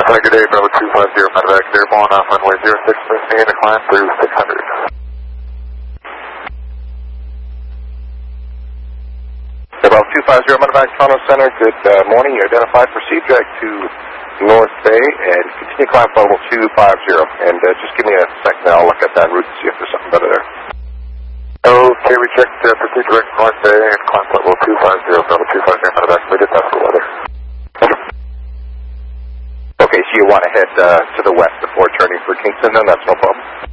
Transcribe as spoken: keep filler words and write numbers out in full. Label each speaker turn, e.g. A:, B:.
A: Have a good day, Bravo two five zero, medevac, airborne off runway zero six, maintain a climb through six hundred.
B: Bravo two five zero, medevac, Toronto Center, good uh, morning. You identified, proceed direct to North Bay and continue climb level two five zero. And uh, just give me a second, I'll look at that route and see if there's something better there.
A: Okay, we checked uh, proceed direct North Bay and climb level two five zero, Bravo two five zero, medevac, we did pass the weather.
B: Okay, so you want to head uh, to the west before turning for Kingston, then that's no problem.